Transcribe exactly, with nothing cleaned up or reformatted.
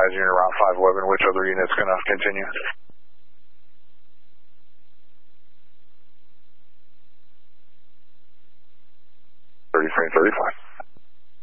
advising you around five eleven, which other unit's going to continue? thirty-three and thirty-five.